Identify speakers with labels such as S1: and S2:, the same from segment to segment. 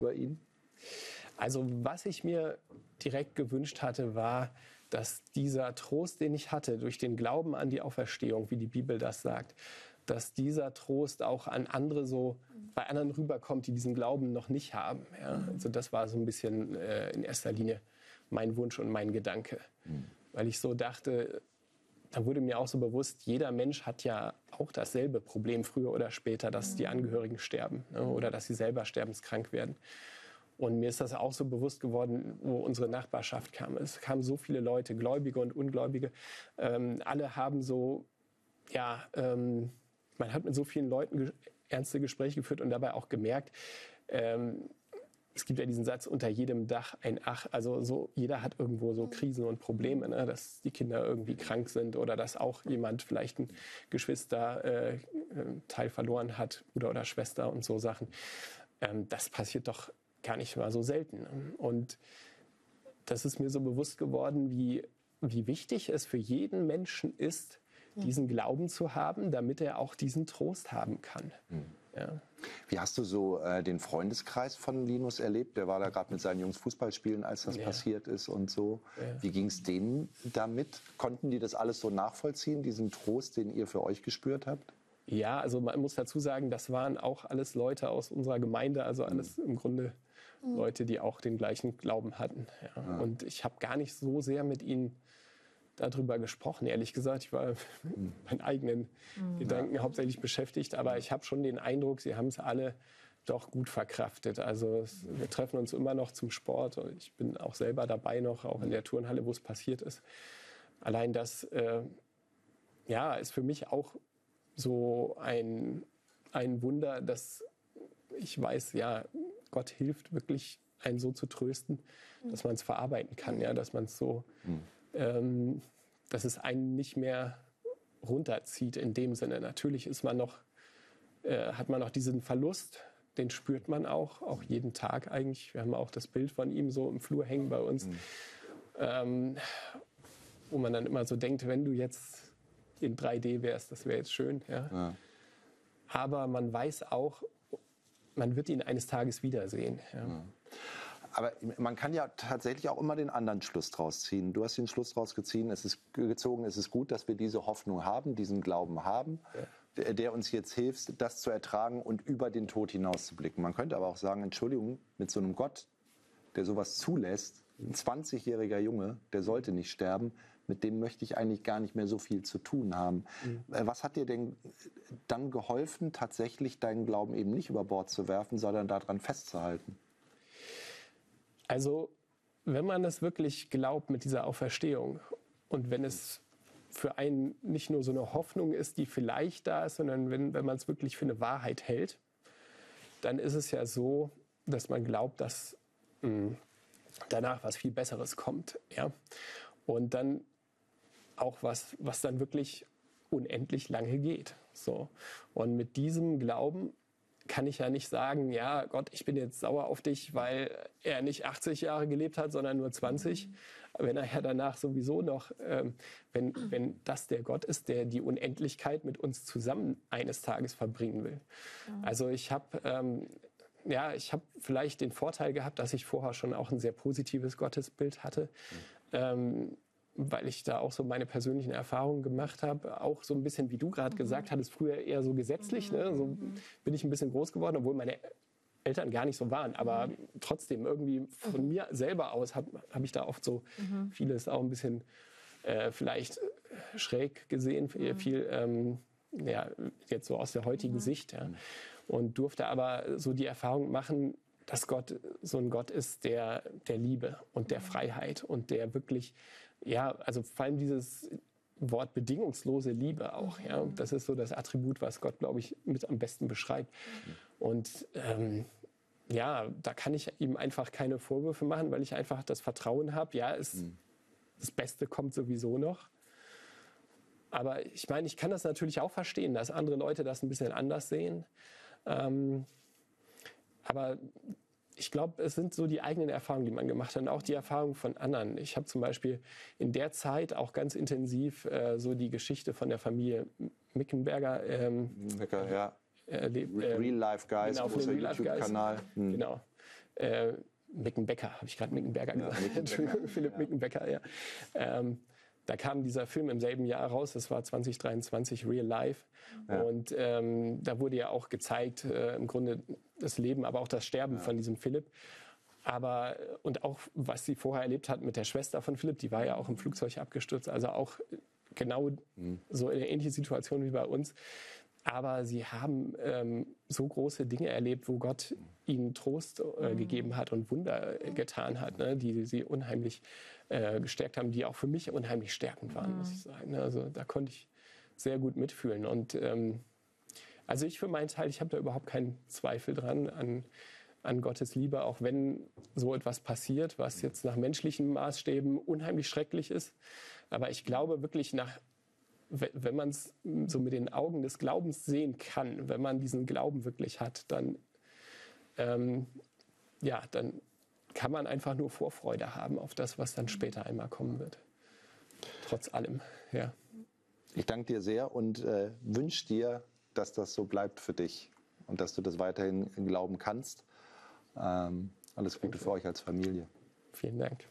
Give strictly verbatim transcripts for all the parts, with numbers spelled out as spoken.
S1: über ihn?
S2: Also was ich mir direkt gewünscht hatte, war, dass dieser Trost, den ich hatte, durch den Glauben an die Auferstehung, wie die Bibel das sagt, dass dieser Trost auch an andere so, bei anderen rüberkommt, die diesen Glauben noch nicht haben. Ja? Also das war so ein bisschen äh, in erster Linie mein Wunsch und mein Gedanke. Mhm. Weil ich so dachte, da wurde mir auch so bewusst, jeder Mensch hat ja auch dasselbe Problem früher oder später, dass die Angehörigen sterben, ne? Oder dass sie selber sterbenskrank werden. Und mir ist das auch so bewusst geworden, wo unsere Nachbarschaft kam. Es kamen so viele Leute, Gläubige und Ungläubige. Ähm, alle haben so, ja, ähm, man hat mit so vielen Leuten ge- ernste Gespräche geführt und dabei auch gemerkt, ähm, es gibt ja diesen Satz, unter jedem Dach ein Ach. Also so, jeder hat irgendwo so Krisen und Probleme, ne? Dass die Kinder irgendwie krank sind oder dass auch jemand vielleicht ein Geschwisterteil äh, verloren hat, Bruder oder Schwester und so Sachen. Ähm, das passiert doch gar nicht mal so selten. Und das ist mir so bewusst geworden, wie, wie wichtig es für jeden Menschen ist, diesen Glauben zu haben, damit er auch diesen Trost haben kann. Mhm. Ja.
S1: Wie hast du so äh, den Freundeskreis von Linus erlebt? Der war da gerade mit seinen Jungs Fußball spielen, als das ja. passiert ist und so. Ja. Wie ging es denen damit? Konnten die das alles so nachvollziehen, diesen Trost, den ihr für euch gespürt habt?
S2: Ja, also man muss dazu sagen, das waren auch alles Leute aus unserer Gemeinde, also alles mhm. im Grunde mhm. Leute, die auch den gleichen Glauben hatten. Ja. Ja. Und ich habe gar nicht so sehr mit ihnen darüber gesprochen, ehrlich gesagt. Ich war mit mhm. meinen eigenen mhm. Gedanken ja. hauptsächlich beschäftigt, aber ich habe schon den Eindruck, sie haben es alle doch gut verkraftet. Also es, wir treffen uns immer noch zum Sport. Ich bin auch selber dabei noch, auch in der Turnhalle, wo es passiert ist. Allein das äh, ja, ist für mich auch so ein, ein Wunder, dass ich weiß, ja, Gott hilft wirklich, einen so zu trösten, mhm. dass man es verarbeiten kann, ja, dass man es so, mhm. ähm, dass es einen nicht mehr runterzieht in dem Sinne. Natürlich ist man noch, äh, hat man noch diesen Verlust, den spürt man auch, auch jeden Tag eigentlich. Wir haben auch das Bild von ihm so im Flur hängen bei uns, mhm. ähm, wo man dann immer so denkt, wenn du jetzt in drei D wärst, das wäre jetzt schön. Ja. Ja. Aber man weiß auch, man wird ihn eines Tages wiedersehen. Ja. Ja.
S1: Aber man kann ja tatsächlich auch immer den anderen Schluss draus ziehen. Du hast den Schluss draus gezogen, es ist, gezogen, es ist gut, dass wir diese Hoffnung haben, diesen Glauben haben, ja. der, der uns jetzt hilft, das zu ertragen und über den Tod hinaus zu blicken. Man könnte aber auch sagen, Entschuldigung, mit so einem Gott, der sowas zulässt, ein zwanzigjähriger Junge, der sollte nicht sterben, mit dem möchte ich eigentlich gar nicht mehr so viel zu tun haben. Mhm. Was hat dir denn dann geholfen, tatsächlich deinen Glauben eben nicht über Bord zu werfen, sondern daran festzuhalten?
S2: Also, wenn man es wirklich glaubt mit dieser Auferstehung und wenn es für einen nicht nur so eine Hoffnung ist, die vielleicht da ist, sondern wenn, wenn man es wirklich für eine Wahrheit hält, dann ist es ja so, dass man glaubt, dass mh, danach was viel Besseres kommt. Ja? Und dann auch was, was dann wirklich unendlich lange geht. So. Und mit diesem Glauben kann ich ja nicht sagen, ja Gott, ich bin jetzt sauer auf dich, weil er nicht achtzig Jahre gelebt hat, sondern nur zwanzig. Wenn er ja danach sowieso noch, ähm, wenn, wenn das der Gott ist, der die Unendlichkeit mit uns zusammen eines Tages verbringen will. Also ich habe ähm, ja, ich habe vielleicht den Vorteil gehabt, dass ich vorher schon auch ein sehr positives Gottesbild hatte. Ähm, weil ich da auch so meine persönlichen Erfahrungen gemacht habe, auch so ein bisschen, wie du gerade mhm. gesagt hattest, früher eher so gesetzlich, mhm. ne? So mhm. bin ich ein bisschen groß geworden, obwohl meine Eltern gar nicht so waren, aber mhm. trotzdem irgendwie von mhm. mir selber aus habe hab ich da oft so mhm. vieles auch ein bisschen äh, vielleicht schräg gesehen, mhm. viel ähm, ja, jetzt so aus der heutigen mhm. Sicht, ja. Und durfte aber so die Erfahrung machen, dass Gott so ein Gott ist der, der Liebe und der Freiheit und der wirklich, ja, also vor allem dieses Wort bedingungslose Liebe auch, ja, das ist so das Attribut, was Gott, glaube ich, mit am besten beschreibt. Und ähm, ja, da kann ich ihm einfach keine Vorwürfe machen, weil ich einfach das Vertrauen habe, ja, es, mhm. das Beste kommt sowieso noch. Aber ich meine, ich kann das natürlich auch verstehen, dass andere Leute das ein bisschen anders sehen. Ähm, Aber ich glaube, es sind so die eigenen Erfahrungen, die man gemacht hat und auch die Erfahrungen von anderen. Ich habe zum Beispiel in der Zeit auch ganz intensiv äh, so die Geschichte von der Familie Mickenberger ähm,
S1: Mecker, ja.
S2: erlebt.
S1: Real Life Guys,
S2: genau,
S1: großer YouTube-Kanal.
S2: Mhm. Genau. äh, Mickenbecker, habe ich gerade Mickenberger gesagt? Ja, Entschuldigung, Philipp ja. Mickenbecker, ja. Ähm, da kam dieser Film im selben Jahr raus, das war zwanzig dreiundzwanzig, Real Life. Ja. Und ähm, da wurde ja auch gezeigt, äh, im Grunde das Leben, aber auch das Sterben ja. von diesem Philipp. Aber, und auch, was sie vorher erlebt hat mit der Schwester von Philipp, die war ja auch im Flugzeug abgestürzt, also auch genau mhm. so eine ähnliche Situation wie bei uns. Aber sie haben ähm, so große Dinge erlebt, wo Gott ihnen Trost äh, gegeben hat und Wunder äh, getan hat, ne, die sie unheimlich äh, gestärkt haben, die auch für mich unheimlich stärkend waren, muss ich sagen. Also da konnte ich sehr gut mitfühlen. Und ähm, also ich für meinen Teil, ich habe da überhaupt keinen Zweifel dran an, an Gottes Liebe, auch wenn so etwas passiert, was jetzt nach menschlichen Maßstäben unheimlich schrecklich ist. Aber ich glaube wirklich nach wenn man es so mit den Augen des Glaubens sehen kann, wenn man diesen Glauben wirklich hat, dann, ähm, ja, dann kann man einfach nur Vorfreude haben auf das, was dann später einmal kommen wird. Trotz allem, ja.
S1: Ich danke dir sehr und äh, wünsche dir, dass das so bleibt für dich und dass du das weiterhin glauben kannst. Ähm, alles Gute für euch als Familie.
S2: Vielen Dank.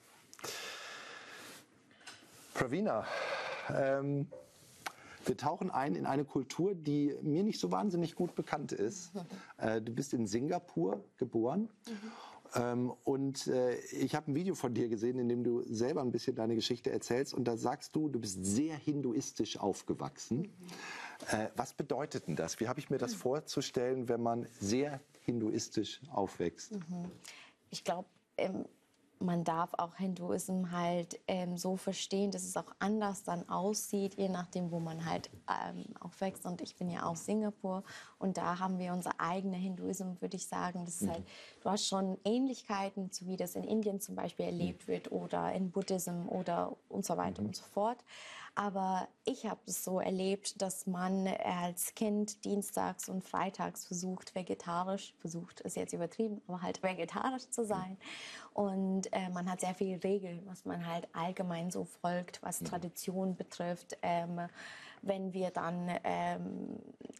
S1: Pravina, ähm, wir tauchen ein in eine Kultur, die mir nicht so wahnsinnig gut bekannt ist. Äh, du bist in Singapur geboren. Mhm. Ähm, und äh, ich habe ein Video von dir gesehen, in dem du selber ein bisschen deine Geschichte erzählst. Und da sagst du, du bist sehr hinduistisch aufgewachsen. Mhm. Äh, was bedeutet denn das? Wie habe ich mir das vorzustellen, wenn man sehr hinduistisch aufwächst?
S3: Mhm. Ich glaube, ähm man darf auch Hinduismus halt ähm, so verstehen, dass es auch anders dann aussieht, je nachdem, wo man halt ähm, aufwächst. Und ich bin ja aus Singapur und da haben wir unser eigener Hinduismus, würde ich sagen. Das ist halt, du hast schon Ähnlichkeiten, so wie das in Indien zum Beispiel erlebt wird oder in Buddhism oder und so weiter mhm. und so fort. Aber ich habe es so erlebt, dass man als Kind dienstags und freitags versucht, vegetarisch, versucht ist jetzt übertrieben, aber halt vegetarisch zu sein. Und äh, man hat sehr viele Regeln, was man halt allgemein so folgt, was Tradition betrifft. Ähm, wenn wir dann ähm,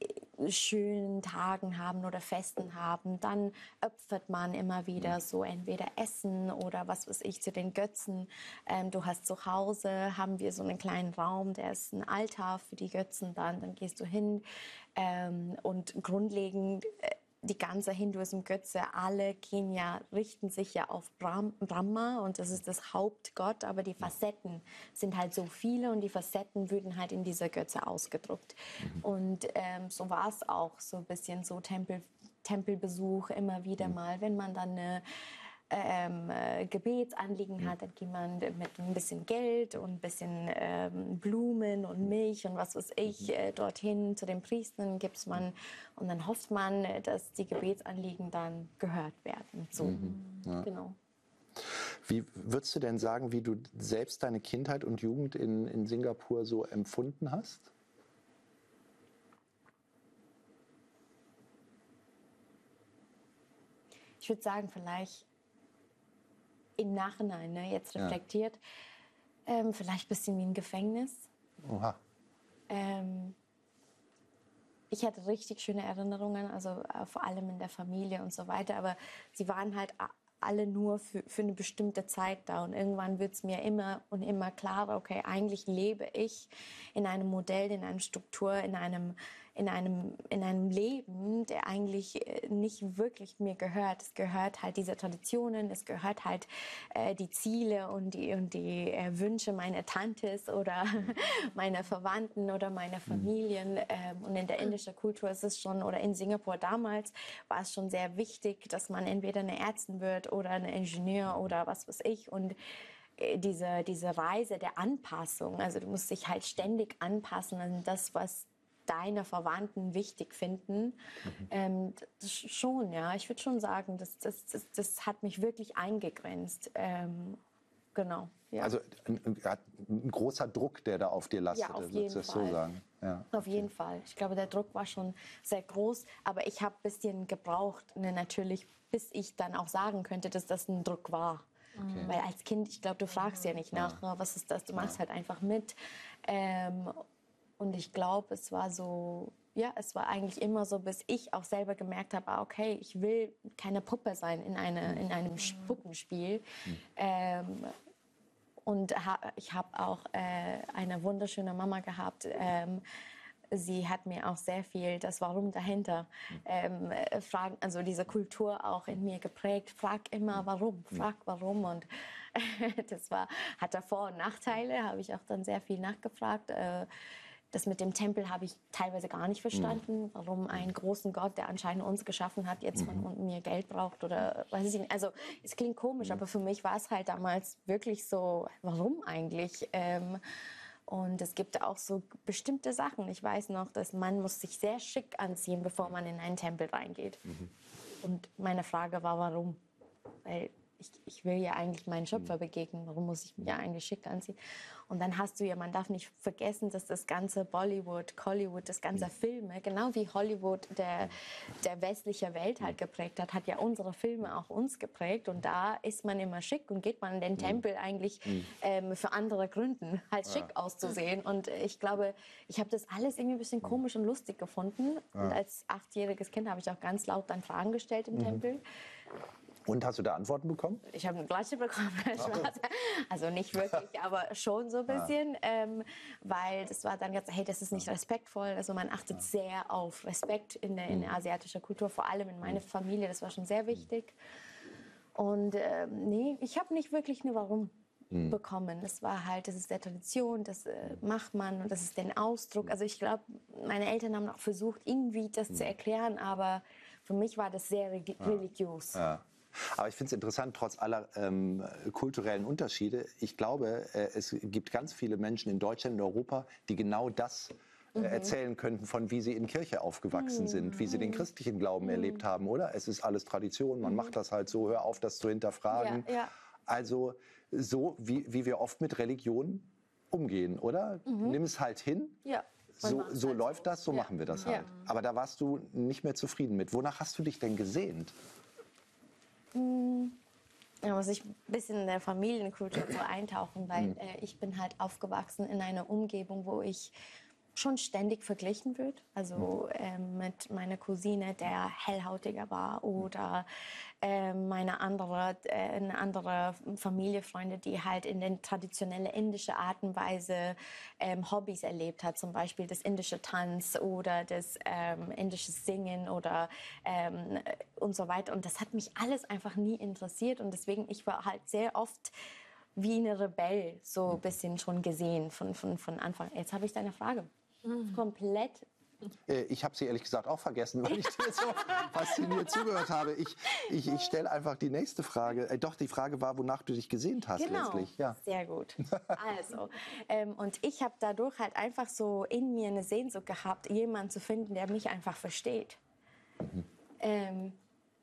S3: schönen Tagen haben oder Festen haben, dann opfert man immer wieder so entweder Essen oder was weiß ich zu den Götzen. Ähm, du hast zu Hause, haben wir so einen kleinen Raum, der ist ein Altar für die Götzen dann, dann gehst du hin ähm, und grundlegend äh, die ganze Hinduismus-Götze, alle gehen ja, richten sich ja auf Brahm, Brahma und das ist das Hauptgott, aber die Facetten sind halt so viele und die Facetten würden halt in dieser Götze ausgedruckt. Mhm. Und ähm, so war es auch so ein bisschen so Tempel, Tempelbesuch immer wieder mhm. mal, wenn man dann eine Ähm, äh, Gebetsanliegen hat, dann geht man mit ein bisschen Geld und ein bisschen ähm, Blumen und Milch und was weiß ich äh, dorthin zu den Priestern gibt's man und dann hofft man, dass die Gebetsanliegen dann gehört werden. So,
S1: mhm. ja.
S3: genau.
S1: Wie würdest du denn sagen, wie du selbst deine Kindheit und Jugend in, in Singapur so empfunden hast?
S3: Ich würde sagen, vielleicht im Nachhinein, ne, jetzt reflektiert, ja. ähm, vielleicht ein bisschen wie ein Gefängnis.
S1: Oha.
S3: Ähm, ich hatte richtig schöne Erinnerungen, also äh, vor allem in der Familie und so weiter, aber sie waren halt alle nur für, für eine bestimmte Zeit da und irgendwann wird es mir immer und immer klarer, okay, eigentlich lebe ich in einem Modell, in einer Struktur, in einem in einem, in einem Leben, der eigentlich nicht wirklich mir gehört. Es gehört halt diese Traditionen, es gehört halt äh, die Ziele und die, und die äh, Wünsche meiner Tantes oder meiner Verwandten oder meiner Familien. Ähm, und in der indischen Kultur ist es schon, oder in Singapur damals, war es schon sehr wichtig, dass man entweder eine Ärztin wird oder eine Ingenieur oder was weiß ich. Und diese, diese Reise der Anpassung, also du musst dich halt ständig anpassen an das, was deine Verwandten wichtig finden. Mhm. Ähm, das schon, ja. Ich würde schon sagen, das, das, das, das hat mich wirklich eingegrenzt. Ähm, genau. Ja.
S1: Also ein, ein großer Druck, der da auf dir lastete,
S3: ja, auf jeden
S1: würdest du
S3: Fall.
S1: das so sagen? Ja,
S3: auf okay. jeden Fall. Ich glaube, der Druck war schon sehr groß, aber ich habe ein bisschen gebraucht, ne, natürlich, bis ich dann auch sagen könnte, dass das ein Druck war. Okay. Weil als Kind, ich glaube, du fragst ja nicht nach, ja. was ist das, du machst ja. halt einfach mit. Ähm, Und ich glaube, es war so ja, es war eigentlich immer so, bis ich auch selber gemerkt habe, ah, okay, ich will keine Puppe sein in, eine, in einem Puppenspiel. Mhm. Ähm, und ha, ich habe auch äh, eine wunderschöne Mama gehabt. Ähm, sie hat mir auch sehr viel das Warum dahinter ähm, fragen, also diese Kultur auch in mir geprägt. Frag immer warum, frag warum. Und das war, hatte Vor- und Nachteile, habe ich auch dann sehr viel nachgefragt. Äh, Das mit dem Tempel habe ich teilweise gar nicht verstanden, mhm. warum ein großen Gott, der anscheinend uns geschaffen hat, jetzt von mhm. mir Geld braucht oder weiß ich nicht. Also es klingt komisch, mhm. aber für mich war es halt damals wirklich so, warum eigentlich? Ähm, und es gibt auch so bestimmte Sachen. Ich weiß noch, dass man muss sich sehr schick anziehen, bevor man in einen Tempel reingeht. Mhm. Und meine Frage war, warum? Weil ich, ich will ja eigentlich meinen Schöpfer begegnen. Warum muss ich mich ja eigentlich schick anziehen? Und dann hast du ja, man darf nicht vergessen, dass das ganze Bollywood, Hollywood, das ganze Filme, genau wie Hollywood der, der westliche Welt halt geprägt hat, hat ja unsere Filme auch uns geprägt. Und da ist man immer schick und geht man in den Tempel eigentlich ähm, für andere Gründen, halt schick ja. auszusehen. Und ich glaube, ich habe das alles irgendwie ein bisschen komisch und lustig gefunden. Ja. Und als achtjähriges Kind habe ich auch ganz laut dann Fragen gestellt im mhm. Tempel.
S1: Und hast du da Antworten bekommen?
S3: Ich habe eine Gleiche bekommen. Also nicht wirklich, aber schon so ein bisschen. Ja. Ähm, weil das war dann jetzt, hey, das ist nicht respektvoll. Also man achtet ja. sehr auf Respekt in der, in der asiatischen Kultur, vor allem in meiner Familie. Das war schon sehr wichtig. Und ähm, nee, ich habe nicht wirklich eine Warum mhm. bekommen. Das war halt, das ist der Tradition, das äh, macht man und das ist der Ausdruck. Also ich glaube, meine Eltern haben auch versucht, irgendwie das mhm. zu erklären, aber für mich war das sehr religiös.
S1: Ja. Ja. Aber ich finde es interessant, trotz aller ähm, kulturellen Unterschiede. Ich glaube, äh, es gibt ganz viele Menschen in Deutschland und Europa, die genau das äh, mhm. erzählen könnten, von wie sie in Kirche aufgewachsen mhm. sind, wie sie den christlichen Glauben mhm. erlebt haben, oder? Es ist alles Tradition, man mhm. macht das halt so, hör auf, das zu hinterfragen. Ja, ja. Also so, wie, wie wir oft mit Religion umgehen, oder? Mhm. Nimm es halt hin. Ja. So, so halt läuft so. das, so ja. machen wir das halt. Ja. Aber da warst du nicht mehr zufrieden mit. Wonach hast du dich denn gesehnt?
S3: Da muss ich ein bisschen in der Familienkultur so eintauchen, weil äh, ich bin halt aufgewachsen in einer Umgebung, wo ich schon ständig verglichen wird. Also ähm, mit meiner Cousine, der hellhautiger war, oder äh, meine andere, äh, eine andere Familienfreunde, die halt in der traditionellen indischen Art und Weise ähm, Hobbys erlebt hat, zum Beispiel das indische Tanz oder das ähm, indische Singen oder ähm, und so weiter. Und das hat mich alles einfach nie interessiert und deswegen, ich war halt sehr oft wie eine Rebell so ein bisschen schon gesehen von, von, von Anfang. Jetzt habe ich deine Frage. Mhm. Komplett.
S1: Ich habe sie ehrlich gesagt auch vergessen, weil ich dir so fasziniert zugehört habe. Ich, ich, ich stelle einfach die nächste Frage. Äh, doch, die Frage war, wonach du dich gesehnt hast
S3: genau.
S1: letztlich. Ja.
S3: Sehr gut. Also, ähm, und ich habe dadurch halt einfach so in mir eine Sehnsucht gehabt, jemanden zu finden, der mich einfach versteht. Mhm. Ähm,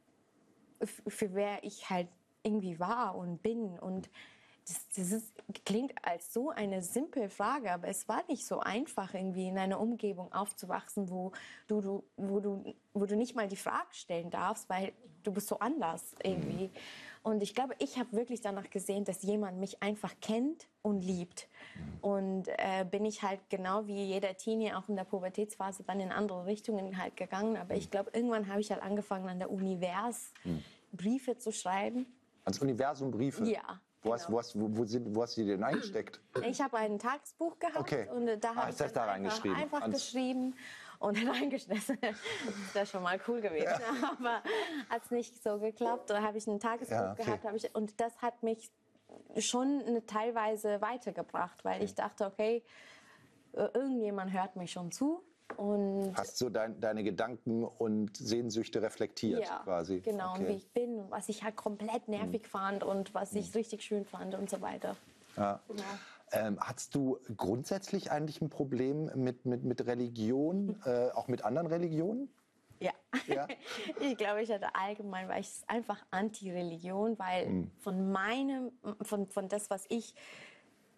S3: für wer ich halt irgendwie war und bin und Das, das ist, klingt als so eine simple Frage, aber es war nicht so einfach, irgendwie in einer Umgebung aufzuwachsen, wo du, du, wo du, wo du nicht mal die Frage stellen darfst, weil du bist so anders irgendwie. Und ich glaube, ich habe wirklich danach gesehen, dass jemand mich einfach kennt und liebt. Und äh, bin ich halt genau wie jeder Teenie auch in der Pubertätsphase dann in andere Richtungen halt gegangen. Aber ich glaube, irgendwann habe ich halt angefangen, an der Univers Briefe zu schreiben.
S1: Ans Universum Briefe?
S3: Ja.
S1: Wo, hast, wo, hast, wo, wo, sind, wo hast du die denn eingesteckt?
S3: Ich habe ein Tagesbuch gehabt okay. und da habe ah, ich
S1: das da reingeschrieben?
S3: einfach, einfach geschrieben und reingeschnitten. Das wäre schon mal cool gewesen, ja. aber hat es nicht so geklappt. Da habe ich ein Tagesbuch ja, okay. gehabt hab ich, und das hat mich schon eine, teilweise weitergebracht, weil okay. ich dachte, okay, irgendjemand hört mich schon zu. Und
S1: hast so dein, deine Gedanken und Sehnsüchte reflektiert
S3: ja,
S1: quasi.
S3: Genau, okay. und wie ich bin und was ich halt komplett nervig mhm. fand und was ich mhm. richtig schön fand und so weiter.
S1: Ja. Genau. Ähm, hast du grundsätzlich eigentlich ein Problem mit, mit, mit Religion, äh, auch mit anderen Religionen?
S3: Ja, ja? Ich glaube, ich hatte allgemein, weil ich einfach Anti-Religion, weil mhm. von meinem, von, von das, was ich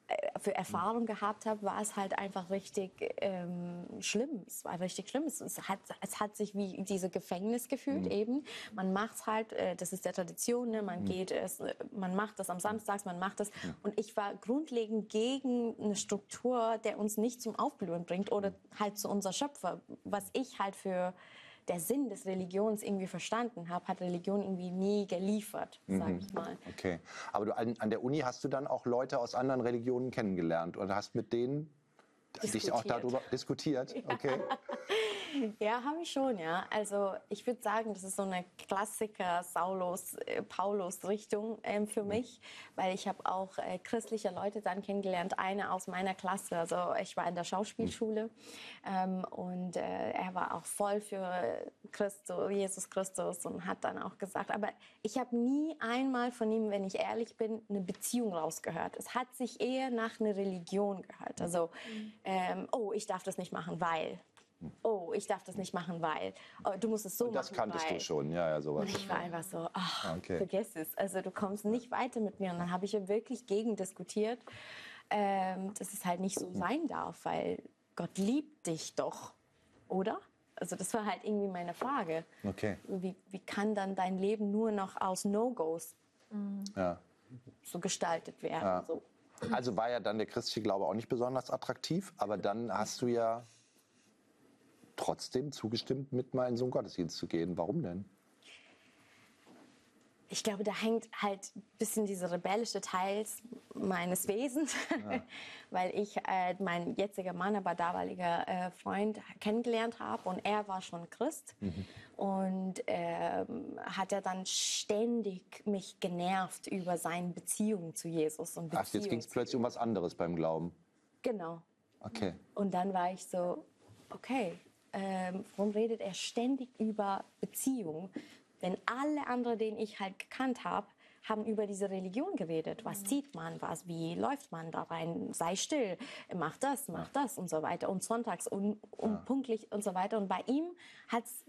S3: für Erfahrung gehabt habe, war es halt einfach richtig ähm, schlimm. Es war richtig schlimm. Es, es, hat, es hat sich wie dieses Gefängnis gefühlt mhm. eben. Man macht es halt, äh, das ist der Tradition, ne? man mhm. geht es, man macht das am Samstag, man macht das. Mhm. Und ich war grundlegend gegen eine Struktur, der uns nicht zum Aufblühen bringt oder halt zu unser Schöpfer. Was ich halt für der Sinn des Religions irgendwie verstanden habe, hat Religion irgendwie nie geliefert, sag ich mal.
S1: Okay, aber du, an, an der Uni hast du dann auch Leute aus anderen Religionen kennengelernt oder hast mit denen dich auch darüber diskutiert? Okay.
S3: Ja, habe ich schon, ja. Also ich würde sagen, das ist so eine Klassiker Saulus, äh, Paulus-Richtung ähm, für mich, weil ich habe auch äh, christliche Leute dann kennengelernt, eine aus meiner Klasse. Also ich war in der Schauspielschule ähm, und äh, er war auch voll für Christus, Jesus Christus und hat dann auch gesagt, aber ich habe nie einmal von ihm, wenn ich ehrlich bin, eine Beziehung rausgehört. Es hat sich eher nach einer Religion gehört. Also, ähm, oh, ich darf das nicht machen, weil... Oh, ich darf das nicht machen, weil oh, du musst es so
S1: und das
S3: machen,
S1: kanntest
S3: weil.
S1: du schon, ja, ja, sowas.
S3: Und ich war einfach so, ach,
S1: okay.
S3: vergiss es. Also du kommst nicht weiter mit mir. Und dann habe ich ja wirklich gegen diskutiert, ähm, dass es halt nicht so sein darf, weil Gott liebt dich doch, oder? Also das war halt irgendwie meine Frage.
S1: Okay.
S3: Wie, wie kann dann dein Leben nur noch aus No-Gos mhm.
S1: ja.
S3: so gestaltet werden?
S1: Ja.
S3: So.
S1: Also war ja dann der christliche Glaube auch nicht besonders attraktiv, aber dann hast du ja trotzdem zugestimmt, mit mal in so einen Gottesdienst zu gehen. Warum denn?
S3: Ich glaube, da hängt halt ein bisschen dieser rebellische Teil meines Wesens, ja. weil ich äh, mein jetziger Mann, aber damaliger äh, Freund kennengelernt habe und er war schon Christ mhm. und äh, hat er dann ständig mich genervt über seine Beziehung zu Jesus. Und
S1: Ach, jetzt ging es plötzlich um was anderes beim Glauben.
S3: Genau.
S1: Okay.
S3: Und dann war ich so, okay, ähm, warum redet er ständig über Beziehung? Wenn alle anderen, den ich halt gekannt habe, haben über diese Religion geredet. Was zieht man, was, wie läuft man da rein? Sei still, mach das, mach das und so weiter. Und sonntags und, und ja. pünktlich und so weiter. Und bei ihm hat's,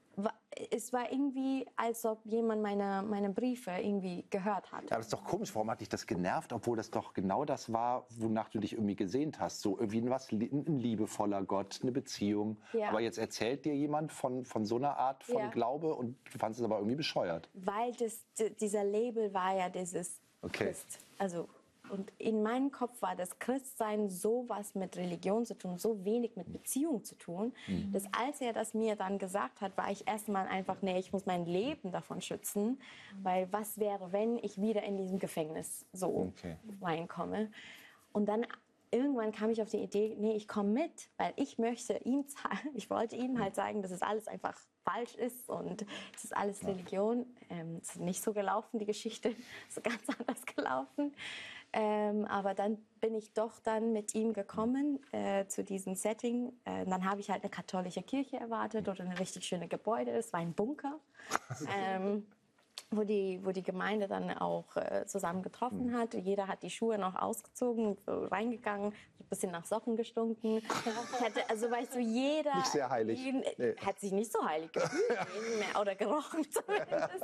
S3: es war irgendwie, als ob jemand meine, meine Briefe irgendwie gehört hat.
S1: Ja, aber das ist doch komisch. Warum hat dich das genervt, obwohl das doch genau das war, wonach du dich irgendwie gesehnt hast? So irgendwie was, ein liebevoller Gott, eine Beziehung. Ja. Aber jetzt erzählt dir jemand von, von so einer Art von ja. Glaube und du fandest es aber irgendwie bescheuert.
S3: Weil das, dieser Label war ja dieses
S1: okay.
S3: Christ. Also und in meinem Kopf war das Christsein so was mit Religion zu tun, so wenig mit Beziehung zu tun, mhm. dass als er das mir dann gesagt hat, war ich erstmal einfach, nee, ich muss mein Leben davon schützen, mhm. weil was wäre, wenn ich wieder in diesem Gefängnis so okay. reinkomme. Und dann irgendwann kam ich auf die Idee, nee, ich komme mit, weil ich möchte ihm zeigen, ich wollte ihm halt sagen, dass es alles einfach falsch ist und es ist alles Religion. Ähm, es ist nicht so gelaufen, die Geschichte ist ganz anders gelaufen. Ähm, aber dann bin ich doch dann mit ihm gekommen äh, zu diesem Setting. Äh, dann habe ich halt eine katholische Kirche erwartet oder eine richtig schöne Gebäude. Es war ein Bunker, ähm, wo, die, wo die Gemeinde dann auch äh, zusammen getroffen hat. Jeder hat die Schuhe noch ausgezogen, so reingegangen, ein bisschen nach Socken gestunken. Ich hatte, also weißt du, jeder
S1: nicht sehr heilig.
S3: Jeden, nee. hat sich nicht so heilig gefühlt mehr, oder gerochen zumindest.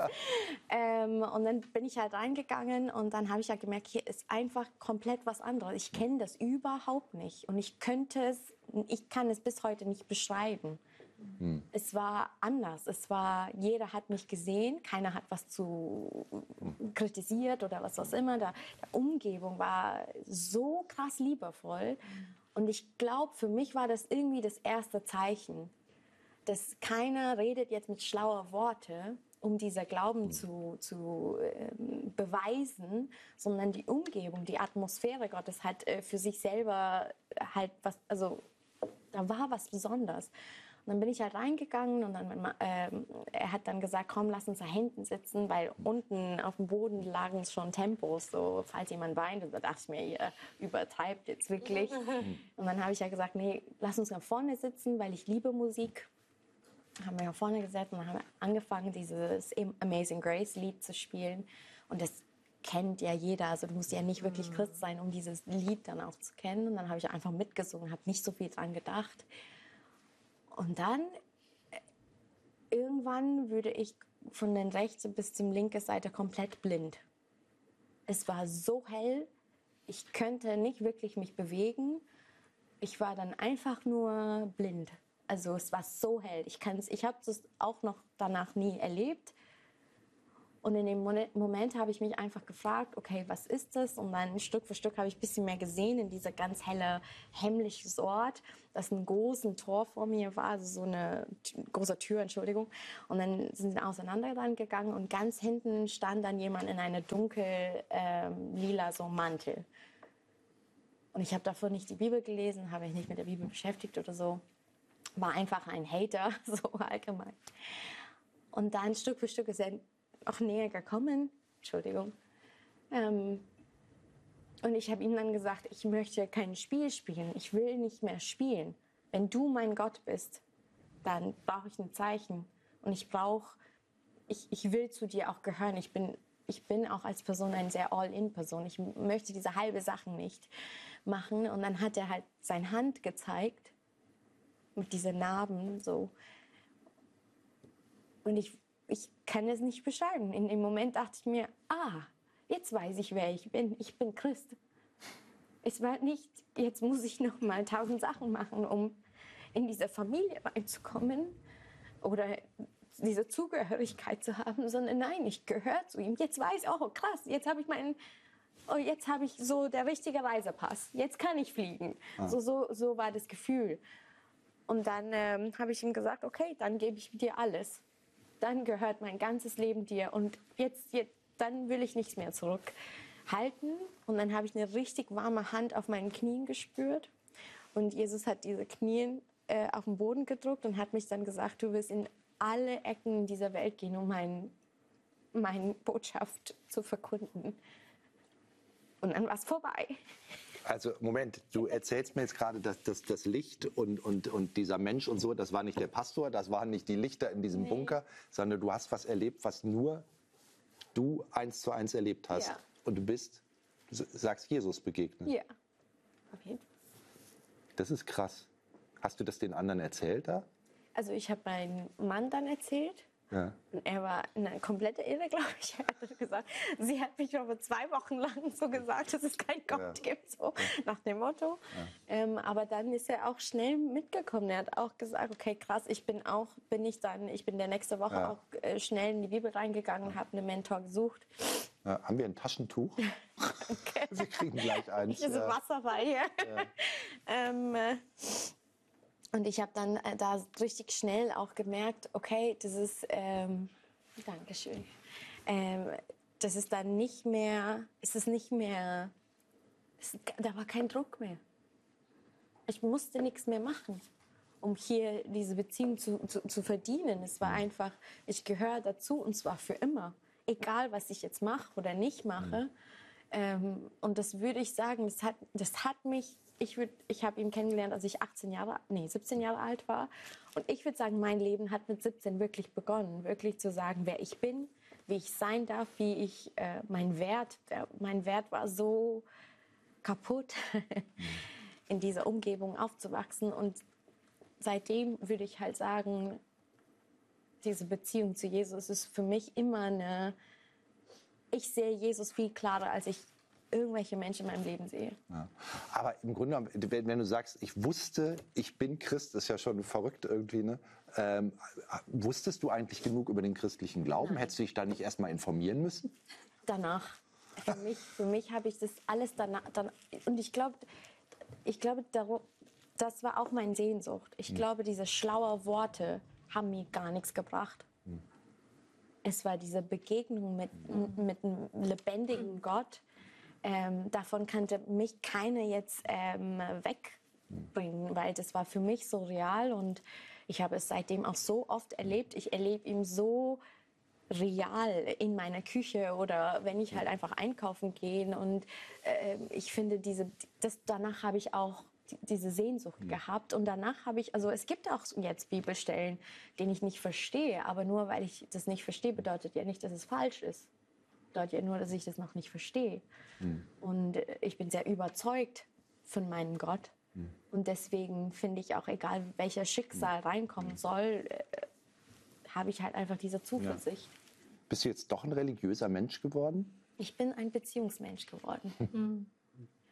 S3: ähm, und dann bin ich halt reingegangen und dann habe ich ja gemerkt, hier ist einfach komplett was anderes. Ich kenne das überhaupt nicht und ich könnte es, ich kann es bis heute nicht beschreiben. Hm. Es war anders. Es war, jeder hat mich gesehen, keiner hat was zu kritisiert oder was auch immer. Der, der Umgebung war so krass liebevoll. Und ich glaube, für mich war das irgendwie das erste Zeichen, dass keiner redet jetzt mit schlauer Worte, um dieser Glauben zu, zu ähm, beweisen, sondern die Umgebung, die Atmosphäre Gottes hat äh, für sich selber halt was, also da war was Besonderes. Und dann bin ich halt reingegangen und dann, ähm, er hat dann gesagt, komm, lass uns da hinten sitzen, weil unten auf dem Boden lagen schon Tempos, so falls jemand weint. Und da dachte ich mir, ihr übertreibt jetzt wirklich. Und dann habe ich ja gesagt, nee, lass uns da vorne sitzen, weil ich liebe Musik. Dann haben wir da vorne gesetzt und dann haben wir angefangen, dieses Amazing Grace Lied zu spielen. Und das kennt ja jeder, also du musst ja nicht wirklich Christ sein, um dieses Lied dann auch zu kennen. Und dann habe ich einfach mitgesungen, habe nicht so viel dran gedacht. Und dann, irgendwann würde ich von der rechten bis zur linken Seite komplett blind. Es war so hell, ich könnte nicht wirklich mich bewegen. Ich war dann einfach nur blind. Also es war so hell. Ich, kann's, ich habe das auch noch danach nie erlebt. Und in dem Moment habe ich mich einfach gefragt, okay, was ist das? Und dann Stück für Stück habe ich ein bisschen mehr gesehen in dieser ganz helle, heimliches Ort, das ein großes Tor vor mir war, also so eine große Tür, Entschuldigung. Und dann sind wir auseinander dann gegangen und ganz hinten stand dann jemand in einer dunkel ähm, lila so Mantel. Und ich habe davor nicht die Bibel gelesen, habe mich nicht mit der Bibel beschäftigt oder so. War einfach ein Hater, so allgemein. Und dann Stück für Stück ist er auch näher gekommen, Entschuldigung. Ähm, und ich habe ihm dann gesagt, ich möchte kein Spiel spielen, ich will nicht mehr spielen. Wenn du mein Gott bist, dann brauche ich ein Zeichen. Und ich brauche, ich, ich will zu dir auch gehören. Ich bin, ich bin auch als Person eine sehr All-in-Person. Ich möchte diese halbe Sachen nicht machen. Und dann hat er halt seine Hand gezeigt, mit diesen Narben so. Und ich Ich kann es nicht beschreiben. In dem Moment dachte ich mir, ah, jetzt weiß ich, wer ich bin. Ich bin Christ. Es war nicht, jetzt muss ich noch mal tausend Sachen machen, um in diese Familie reinzukommen oder diese Zugehörigkeit zu haben, sondern nein, ich gehöre zu ihm. Jetzt weiß ich, oh krass, jetzt habe ich meinen, oh, jetzt habe ich so der richtige Reisepass. Jetzt kann ich fliegen. Ah. So, so, so war das Gefühl. Und dann ähm, habe ich ihm gesagt, okay, dann gebe ich dir alles. Dann gehört mein ganzes Leben dir und jetzt, jetzt dann will ich nichts mehr zurückhalten. Und dann habe ich eine richtig warme Hand auf meinen Knien gespürt und Jesus hat diese Knie äh, auf den Boden gedrückt und hat mich dann gesagt, du wirst in alle Ecken dieser Welt gehen, um mein, meine Botschaft zu verkünden. Und dann war es vorbei.
S1: Also Moment, du erzählst mir jetzt gerade, dass, dass das Licht und, und, und dieser Mensch und so, das war nicht der Pastor, das waren nicht die Lichter in diesem nee. Bunker, sondern du hast was erlebt, was nur du eins zu eins erlebt hast. Ja. Und du bist, du sagst, Jesus begegnet.
S3: Ja, auf jeden Fall.
S1: Das ist krass. Hast du das den anderen erzählt da?
S3: Also ich habe meinem Mann dann erzählt.
S1: Ja.
S3: Und er war eine komplette Irre, glaube ich. Er hat gesagt, sie hat mich aber zwei Wochen lang so gesagt, dass es keinen Gott ja. gibt, so ja. nach dem Motto. Ja. Ähm, aber dann ist er auch schnell mitgekommen. Er hat auch gesagt, okay, krass, ich bin auch, bin ich dann, ich bin der nächste Woche ja. auch äh, schnell in die Bibel reingegangen und habe einen Mentor gesucht.
S1: Ja, haben wir ein Taschentuch? Okay. Wir kriegen gleich eins.
S3: Ich ist ja. Wasser bei hier. Ja. ähm, äh, Und ich habe dann äh, da richtig schnell auch gemerkt, okay, das ist, ähm, Dankeschön, ähm, das ist dann nicht mehr, es ist nicht mehr, es, da war kein Druck mehr. Ich musste nichts mehr machen, um hier diese Beziehung zu, zu, zu verdienen. Es war einfach, ich gehöre dazu und zwar für immer. Egal, was ich jetzt mache oder nicht mache. Mhm. Ähm, und das würde ich sagen, das hat, das hat mich... Ich, würd, ich habe ihn kennengelernt, als ich achtzehn Jahre, nee, siebzehn Jahre alt war. Und ich würde sagen, mein Leben hat mit siebzehn wirklich begonnen. Wirklich zu sagen, wer ich bin, wie ich sein darf, wie ich, äh, mein Wert, der, mein Wert war so kaputt, in dieser Umgebung aufzuwachsen. Und seitdem würde ich halt sagen, diese Beziehung zu Jesus ist für mich immer eine, ich sehe Jesus viel klarer, als ich irgendwelche Menschen in meinem Leben sehe.
S1: Ja. Aber im Grunde, wenn du sagst, ich wusste, ich bin Christ, ist ja schon verrückt irgendwie, ne? Ähm, wusstest du eigentlich genug über den christlichen Glauben? Nein. Hättest du dich da nicht erst mal informieren müssen?
S3: Danach. Für mich, für mich habe ich das alles danach. danach und ich glaube, ich glaube, das war auch meine Sehnsucht. Ich hm. glaube, diese schlauen Worte haben mir gar nichts gebracht. Hm. Es war diese Begegnung mit, mit einem lebendigen Gott. Ähm, davon kannte mich keiner jetzt ähm, wegbringen, weil das war für mich so real und ich habe es seitdem auch so oft erlebt. Ich erlebe ihn so real in meiner Küche oder wenn ich halt einfach einkaufen gehe und äh, ich finde diese, das, danach habe ich auch die, diese Sehnsucht ja. gehabt und danach habe ich, also es gibt auch jetzt Bibelstellen, die ich nicht verstehe, aber nur weil ich das nicht verstehe, bedeutet ja nicht, dass es falsch ist. Bedeutet ja nur, dass ich das noch nicht verstehe. Mhm. Und ich bin sehr überzeugt von meinem Gott. Mhm. Und deswegen finde ich auch, egal welcher Schicksal mhm. reinkommen soll, äh, habe ich halt einfach diese Zuversicht.
S1: Ja. Bist du jetzt doch ein religiöser Mensch geworden?
S3: Ich bin ein Beziehungsmensch geworden. Mhm.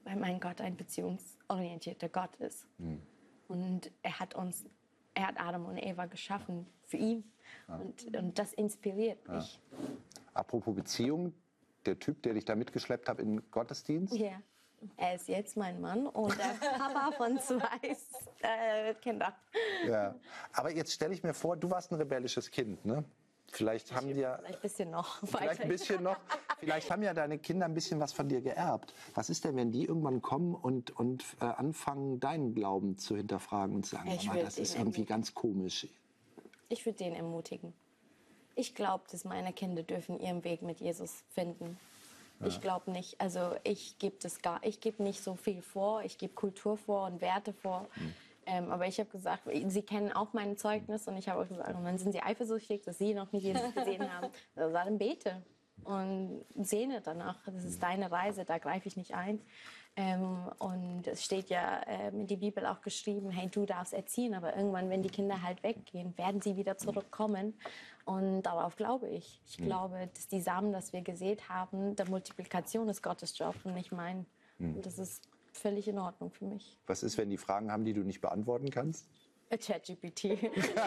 S3: weil mein Gott ein beziehungsorientierter Gott ist. Mhm. Und er hat uns, er hat Adam und Eva geschaffen für ihn. Ja. Und, und das inspiriert mich.
S1: Ja. Apropos Beziehung, der Typ, der dich da mitgeschleppt hat in den Gottesdienst?
S3: Ja. Yeah. Er ist jetzt mein Mann und der Papa von zwei äh, Kindern.
S1: Ja. Aber jetzt stelle ich mir vor, du warst ein rebellisches Kind, ne? Vielleicht haben die ja,
S3: vielleicht ein bisschen noch.
S1: Vielleicht ein bisschen noch. Vielleicht haben ja deine Kinder ein bisschen was von dir geerbt. Was ist denn, wenn die irgendwann kommen und, und äh, anfangen, deinen Glauben zu hinterfragen und sagen, Mama, das ist irgendwie ganz komisch?
S3: Ich würde den ermutigen. Ich glaube, dass meine Kinder dürfen ihren Weg mit Jesus finden. Ja. Ich glaube nicht. Also ich gebe das gar, ich gebe nicht so viel vor. Ich gebe Kultur vor und Werte vor. Mhm. Ähm, aber ich habe gesagt, sie kennen auch mein Zeugnis und ich habe auch gesagt, und dann sind sie eifersüchtig, dass sie noch nicht Jesus gesehen haben. Also dann bete und sehne danach. Das ist deine Reise, da greife ich nicht ein. Ähm, und es steht ja ähm, in die Bibel auch geschrieben, hey, du darfst erziehen, aber irgendwann, wenn die Kinder halt weggehen, werden sie wieder zurückkommen. Und darauf glaube ich. Ich mhm. glaube, dass die Samen, das wir gesät haben, der Multiplikation ist Gottes Job und nicht mein. Mhm. Und das ist völlig in Ordnung für mich.
S1: Was ist, wenn die Fragen haben, die du nicht beantworten kannst?
S3: ChatGPT.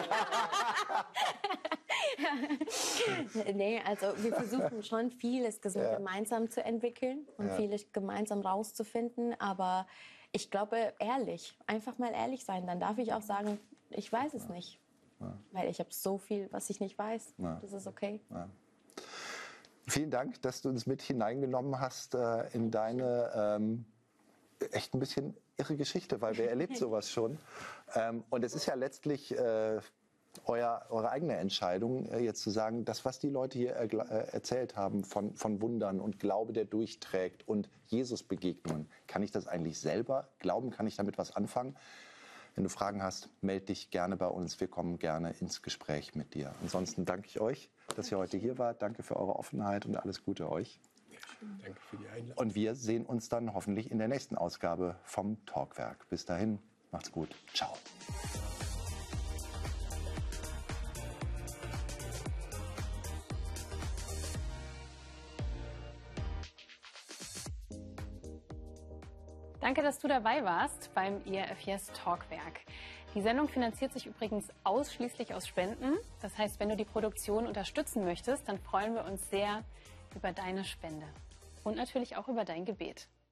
S3: Nee, also wir versuchen schon vieles ja. gemeinsam zu entwickeln und ja. vieles gemeinsam rauszufinden. Aber ich glaube, ehrlich, einfach mal ehrlich sein. Dann darf ich auch sagen, ich weiß es ja. nicht. Ja. Weil ich habe so viel, was ich nicht weiß. Ja. Das ist okay.
S1: Ja. Vielen Dank, dass du uns mit hineingenommen hast äh, in deine ähm, echt ein bisschen irre Geschichte, weil wer erlebt sowas schon? Ähm, und es ist ja letztlich äh, euer, eure eigene Entscheidung, äh, jetzt zu sagen, das, was die Leute hier äh, erzählt haben von, von Wundern und Glaube, der durchträgt und Jesus-Begegnungen, kann ich das eigentlich selber glauben? Kann ich damit was anfangen? Wenn du Fragen hast, melde dich gerne bei uns. Wir kommen gerne ins Gespräch mit dir. Ansonsten danke ich euch, dass ihr heute hier wart. Danke für eure Offenheit und alles Gute euch.
S2: Danke für die Einladung.
S1: Und wir sehen uns dann hoffentlich in der nächsten Ausgabe vom Talkwerk. Bis dahin, macht's gut. Ciao.
S4: Danke, dass du dabei warst beim I R F Yes Talkwerk. Die Sendung finanziert sich übrigens ausschließlich aus Spenden. Das heißt, wenn du die Produktion unterstützen möchtest, dann freuen wir uns sehr über deine Spende und natürlich auch über dein Gebet.